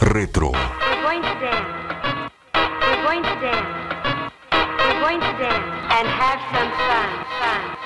Retro. We're going to dance. We're going to dance. We're going to dance and have some fun.